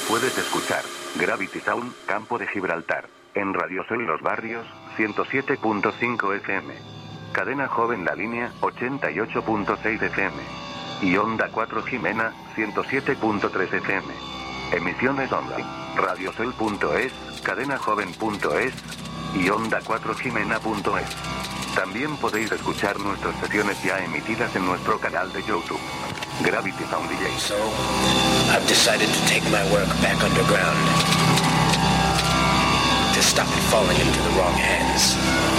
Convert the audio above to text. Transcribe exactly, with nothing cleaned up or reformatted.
puedes escuchar Gravity Sound, Campo de Gibraltar, en Radio Sol Los Barrios, ciento siete punto cinco F M. Cadena Joven La Línea, ochenta y ocho punto seis F M. Y Onda cuatro Jimena, ciento siete punto tres F M. Emisiones online, radiosol punto es, cadenajoven punto es y onda cuatro jimena punto es. También podéis escuchar nuestras sesiones ya emitidas en nuestro canal de YouTube, Gravity Sound D J. So, I've decided to take my work back underground, to stop it falling into the wrong hands.